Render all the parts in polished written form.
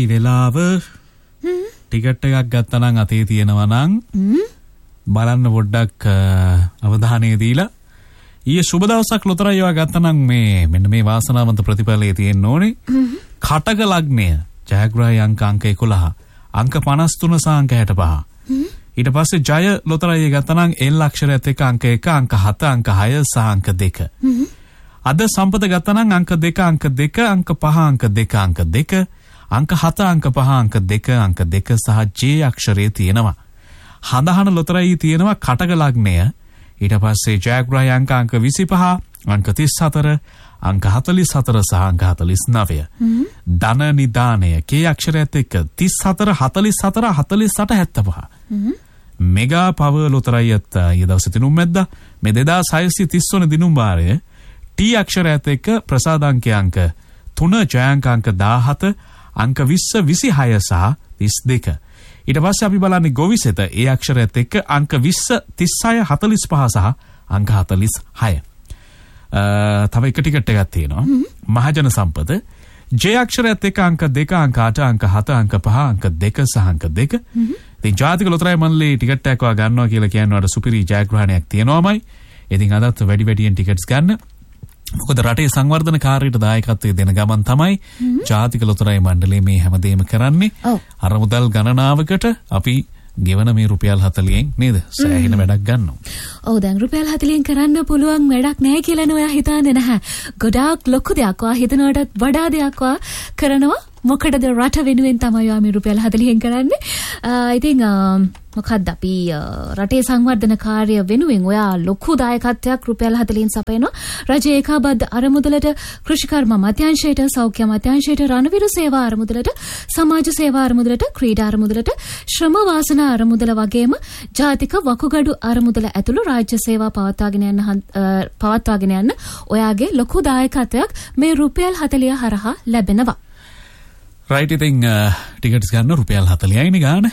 වෙලාව ටිකට් එකක් ගත්තා නම් අතේ තියෙනවා නම් බලන්න පොඩ්ඩක් අවධානය දීලා ඊයේ සුබ දවසක් ලොතරැයි ඒවා ගත්තා නම් මෙන්න මේ වාසනාවන්ත ප්‍රතිඵලයේ තියෙන්න ඕනේ. කටක ලග්නය ජයග්‍රහයි අංක 11 අංක 53 සහ අංක 65. ඊට පස්සේ ජය ලොතරැයි ගත්තා නම් L අක්ෂරයත් එක්ක අංක 1 අංක 7 අංක 6 සහ අංක 2. අද සම්පත ගත්තා නම් අංක 2 අංක 2 අංක 5 අංක 2 අංක 2 අංක 7 අංක 5 අංක 2 අංක 2 සහ J අක්ෂරයේ තියෙනවා. හඳහන ලොතරැයි තියෙනවා කටක ලග්නය. ඊට පස්සේ ජයග්‍රහයි අංක 25 අංක 34 අංක 44 සහ අංක 49. ධන නිදානය K අක්ෂරයත් එක්ක 34 44 48 75. මෙගා පව ලොතරැයිත් ඊය දවසේ දිනුම් මැද්දා මේ 2630 වන දිනුම් වාරය T අක්ෂරයත් එක්ක ප්‍රසාද අංක 3 ජයාංක අංක 17 අංක 20 26 සහ 32. ඊට පස්සේ අපි බලන්නේ ගොවිසෙත ඒ අක්ෂරයත් එක්ක අංක 20 36 45 සහ අංක 46. තව එක ටිකට් එකක් තියෙනවා. මහජන සම්පත J අක්ෂරයත් එක්ක අංක 2 අංක 8 අංක 7 අංක 5 අංක 2 සහ අංක 2. ඉතින් ජාතික ලොතරැයි මණ්ඩලයේ ටිකට් එකක් වා ගන්නවා කියලා කියනවාට සුපිරි ජයග්‍රහණයක් තියෙනවාමයි. ඉතින් අදත් වැඩි වැඩියෙන් ටිකට්ස් ගන්න. මොකද රටේ සංවර්ධන කාර්යයට දායකත්වයේ දෙන ගමන් තමයි ජාතික ලොතරැයි මණ්ඩලය මේ හැමදේම කරන්නේ. අර මුදල් ගණනාවකට අපි ගෙවන මේ රුපියල් 40න් නේද සෑහෙන වැඩක් ගන්නවා. ඔව් දැන් රුපියල් 40න් කරන්න පුළුවන් වැඩක් නැහැ කියලා නේ ඔයා හිතන්නේ නැහැ. ගොඩාක් ලොකු දෙයක් ඔයා හිතනවටත් වඩා දෙයක් ඔයා කරනවා. මොකටද රට වෙනුවෙන් තමයි ඔයා මේ රුපියල් 40න් කරන්නේ. ඉතින් මොකක්ද අපි රටේ සංවර්ධන කාර්ය වෙනුවෙන් ඔයා ලොකු දායකත්වයක් රුපියල් 40න් සපයනවා. රජයේ ඒකාබද්ධ අරමුදලට කෘෂිකර්ම අමාත්‍යාංශයට සෞඛ්‍ය අමාත්‍යාංශයට රණවිරු සේවා අරමුදලට සමාජ සේවා අරමුදලට ක්‍රීඩා අරමුදලට ශ්‍රම වාසනා අරමුදල වගේම ජාතික වකුගඩු අරමුදල ඇතුළු රාජ්‍ය සේවා පවත්වාගෙන යන්න ඔයාගේ ලොකු දායකත්වයක් මේ රුපියල් 40 හරහා ලැබෙනවා. රයිට් ඉතින් ටිකට්ස් ගන්න රුපියල් 40යිනේ ගන්න.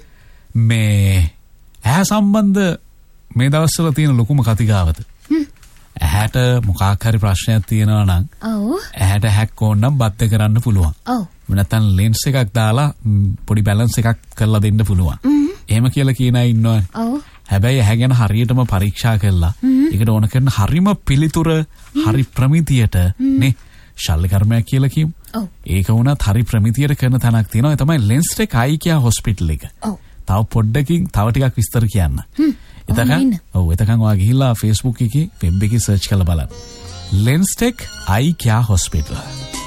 මේ ඇහැ සම්බන්ධ මේ දවස්වල තියෙන ලොකුම කතිකාවත. ඇහැට මොකක් හරි ප්‍රශ්නයක් තියෙනවා නම් ඇහැට හැක් ඕන නම් බත් කරන්න පුළුවන්. නැත්නම් ලෙන්ස් එකක් දාලා පොඩි බැලන්ස් එකක් කරලා දෙන්න පුළුවන්. එහෙම කියලා කියන අය ඉන්නවා. හැබැයි ඇහැ ගැන හරියටම පරීක්ෂා කළා. ඒකට ඕන කරන හරිම පිළිතුර හරි ප්‍රමිතියට නේ ශල්‍ය කර්මයක් කියලා කියමු. ඒක වුණත් හරි ප්‍රමිතියට කරන තැනක් තියෙනවා. ඒ තමයි ලෙන්ස්ටෙක් අයි කියා හොස්පිටල් එක. තව පොඩ්ඩකින් තව ටිකක් විස්තර කියන්න. එතකන් ඔයා ගිහිල්ලා Facebook එකේ වෙබ් එකේ සර්ච් කරලා බලන්න. ලෙන්ස්ටෙක් අයි කියා හොස්පිටල්.